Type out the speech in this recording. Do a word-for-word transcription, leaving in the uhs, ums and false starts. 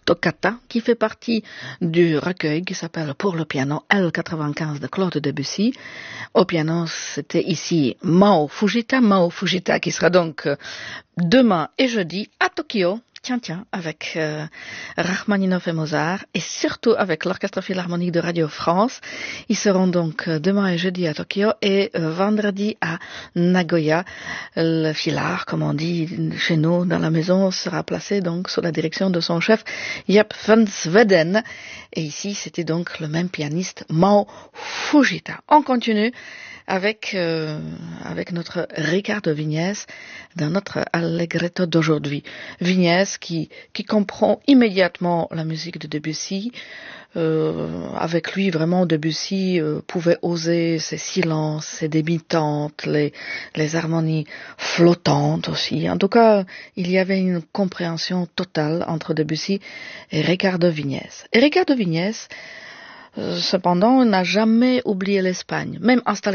Toccata, qui fait partie du recueil qui s'appelle Pour le piano L quatre-vingt-quinze de Claude Debussy. Au piano, c'était ici Mao Fujita, Mao Fujita qui sera donc demain et jeudi à Tokyo. Tiens, tiens, avec euh, Rachmaninov et Mozart, et surtout avec l'Orchestre Philharmonique de Radio France. Ils seront donc euh, demain et jeudi à Tokyo et euh, vendredi à Nagoya. Le Philhar, comme on dit chez nous dans la maison, sera placé donc sous la direction de son chef Jep van Zweden. Et ici, c'était donc le même pianiste, Mao Fujita. On continue avec euh, avec notre Ricardo Vignès dans notre Allegretto d'aujourd'hui. Vignès qui qui comprend immédiatement la musique de Debussy. Euh, avec lui, vraiment, Debussy euh, pouvait oser ses silences, ses débitantes, les les harmonies flottantes aussi. En tout cas, il y avait une compréhension totale entre Debussy et Ricardo Vignès. Et Ricardo Vignès, cependant, n'a jamais oublié l'Espagne, même installé